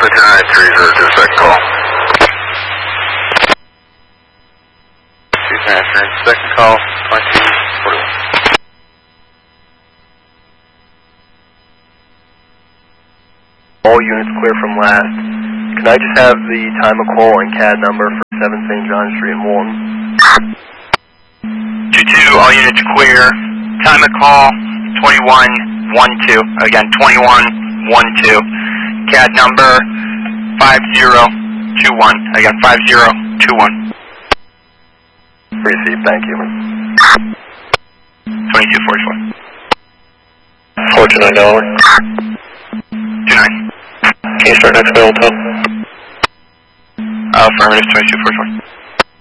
22930 to second call. 22930, second call, 2241. All units clear from last. Can I just have the time of call and CAD number for 7 St. John Street in Walton? 2-2, all units clear. Time of call, 2112. Again, 2112. CAD number, 5021. Again, 5021. Received, thank you. 2244. $49. 29. Can you start next available time? Affirmative, 2244.